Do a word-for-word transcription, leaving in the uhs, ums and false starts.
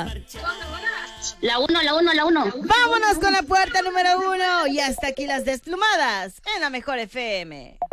puerta? La uno, la uno, la uno. Vámonos con la puerta número uno. Y hasta aquí las desplumadas en la Mejor F M.